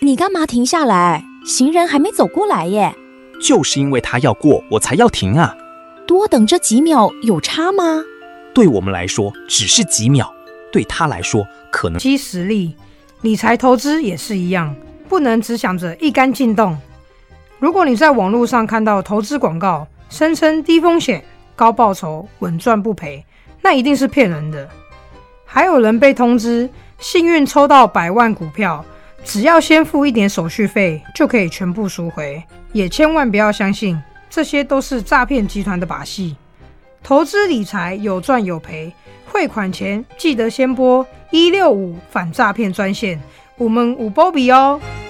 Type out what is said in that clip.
你干嘛停下来？行人还没走过来耶。 就是因为他要过，我才要停啊。 多等这几秒有差吗？ 对我们来说只是几秒，对他来说可能积实力。理财投资也是一样，不能只想着一杆进洞。如果你在网络上看到投资广告，声称低风险、高报酬、稳赚不赔，那一定是骗人的。还有人被通知幸运抽到100万股票，只要先付一点手续费就可以全部赎回，也千万不要相信，这些都是诈骗集团的把戏。投资理财有赚有赔，汇款前记得先拨165反诈骗专线，我们有保庇哦。